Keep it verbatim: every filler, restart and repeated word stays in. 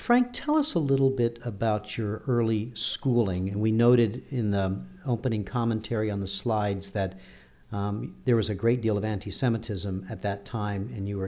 Frank, tell us a little bit about your early schooling. And we noted in the opening commentary on the slides that um, there was a great deal of anti-Semitism at that time, and you were